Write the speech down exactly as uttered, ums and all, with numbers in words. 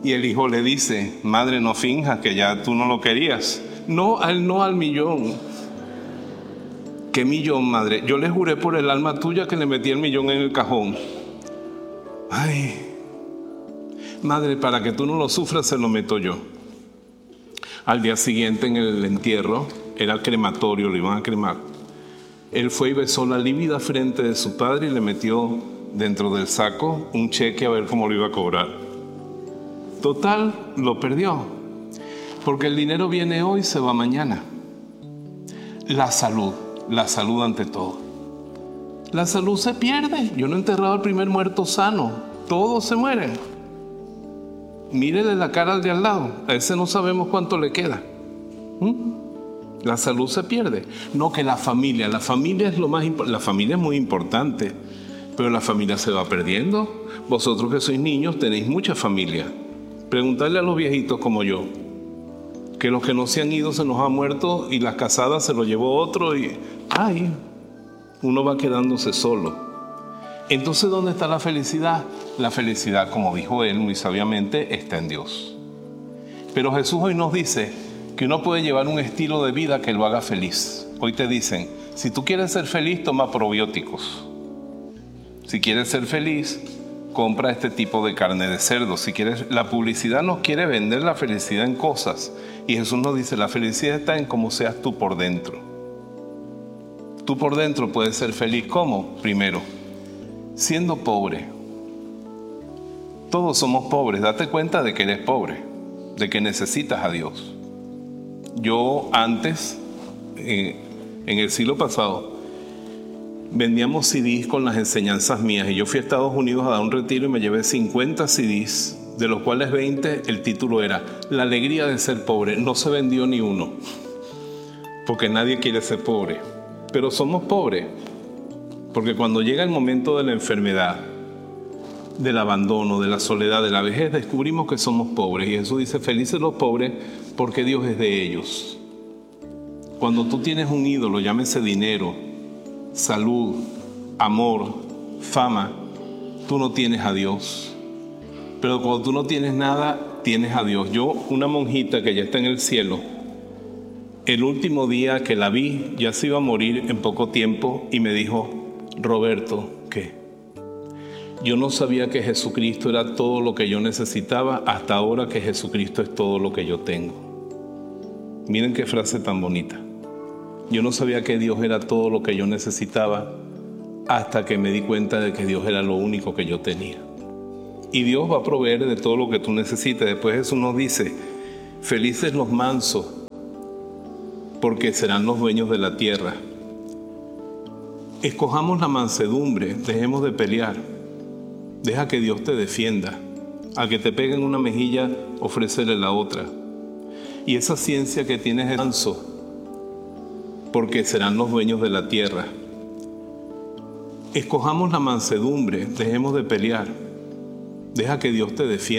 Y el hijo le dice: madre, no finjas que ya tú no lo querías. No, al no al millón. ¿Qué millón, madre? Yo le juré por el alma tuya que le metí el millón en el cajón. Ay, madre, para que tú no lo sufras, se lo meto yo. Al día siguiente, en el entierro, era el crematorio, lo iban a cremar. Él fue y besó la lívida frente de su padre y le metió dentro del saco un cheque a ver cómo lo iba a cobrar. Total, lo perdió, porque el dinero viene hoy, se va mañana. La salud, la salud ante todo. La salud se pierde. Yo no he enterrado al primer muerto sano. Todos se mueren. Mírele la cara al de al lado. A ese no sabemos cuánto le queda. ¿Mm? La salud se pierde. No, que la familia. La familia es lo más importante. La familia es muy importante, pero la familia se va perdiendo. Vosotros que sois niños tenéis mucha familia. Preguntarle a los viejitos como yo, que los que no se han ido se nos han muerto y las casadas se lo llevó otro y ¡ay! Uno va quedándose solo. Entonces, ¿dónde está la felicidad? La felicidad, como dijo él muy sabiamente, está en Dios. Pero Jesús hoy nos dice que uno puede llevar un estilo de vida que lo haga feliz. Hoy te dicen, si tú quieres ser feliz, toma probióticos. Si quieres ser feliz, compra este tipo de carne de cerdo. Si quieres, la publicidad nos quiere vender la felicidad en cosas. Y Jesús nos dice, la felicidad está en cómo seas tú por dentro. Tú por dentro puedes ser feliz. ¿Cómo? Primero, siendo pobre. Todos somos pobres. Date cuenta de que eres pobre, de que necesitas a Dios. Yo antes, eh, en el siglo pasado, vendíamos C Ds con las enseñanzas mías. Y yo fui a Estados Unidos a dar un retiro y me llevé cincuenta C Ds, de los cuales veinte, el título era La alegría de ser pobre. No se vendió ni uno, porque nadie quiere ser pobre. Pero somos pobres, porque cuando llega el momento de la enfermedad, del abandono, de la soledad, de la vejez, descubrimos que somos pobres. Y Jesús dice, felices los pobres, porque Dios es de ellos. Cuando tú tienes un ídolo, llámese dinero, salud, amor, fama, tú no tienes a Dios. Pero cuando tú no tienes nada, tienes a Dios. Yo, una monjita que ya está en el cielo, el último día que la vi, ya se iba a morir en poco tiempo y me dijo, Roberto, ¿qué? Yo no sabía que Jesucristo era todo lo que yo necesitaba hasta ahora que Jesucristo es todo lo que yo tengo. Miren qué frase tan bonita. Yo no sabía que Dios era todo lo que yo necesitaba hasta que me di cuenta de que Dios era lo único que yo tenía. Y Dios va a proveer de todo lo que tú necesites. Después Jesús nos dice, felices los mansos, porque serán los dueños de la tierra. Escojamos la mansedumbre, dejemos de pelear. Deja que Dios te defienda. Al que te peguen una mejilla, ofrécele la otra. Y esa ciencia que tienes es manso, porque serán los dueños de la tierra. Escojamos la mansedumbre, dejemos de pelear. Deja que Dios te defienda.